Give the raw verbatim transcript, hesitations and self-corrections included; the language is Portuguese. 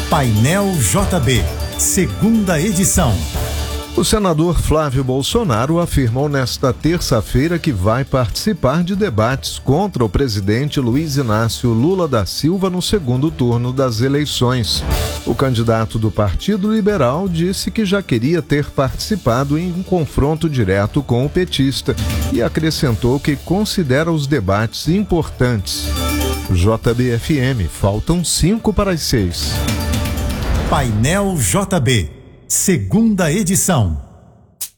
Painel J B, segunda edição. O senador Flávio Bolsonaro afirmou nesta terça-feira que vai participar de debates contra o presidente Luiz Inácio Lula da Silva no segundo turno das eleições. O candidato do Partido Liberal disse que já queria ter participado em um confronto direto com o petista e acrescentou que considera os debates importantes. J B F M, faltam cinco para as seis. Painel J B, segunda edição.